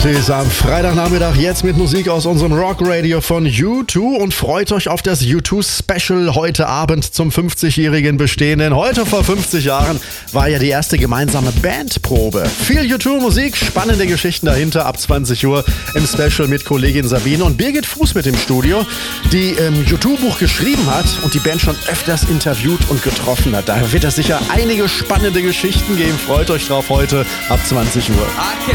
Ist am Freitagnachmittag jetzt mit Musik aus unserem Rock-Radio von U2 und freut euch auf das U2-Special heute Abend zum 50-jährigen Bestehen. Denn heute vor 50 Jahren war ja die erste gemeinsame Bandprobe. Viel U2-Musik, spannende Geschichten dahinter ab 20 Uhr im Special mit Kollegin Sabine und Birgit Fuß mit im Studio, die U2-Buch geschrieben hat und die Band schon öfters interviewt und getroffen hat. Da wird es sicher einige spannende Geschichten geben. Freut euch drauf heute ab 20 Uhr.